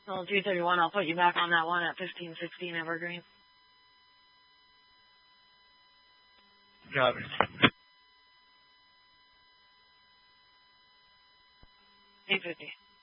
Well, 231, I'll put you back on that one at 1516 Evergreen. Got it. 850.